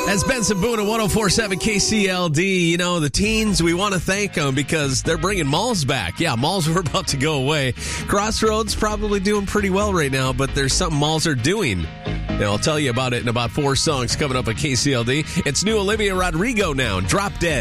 That's Benson Boone at 104.7 KCLD. You know, the teens, we want to thank them because they're bringing malls back. Yeah, malls were about to go away. Crossroads probably doing pretty well right now, but there's something malls are doing. And I'll tell you about it in about 4 songs coming up at KCLD. It's new Olivia Rodrigo now, Drop Dead.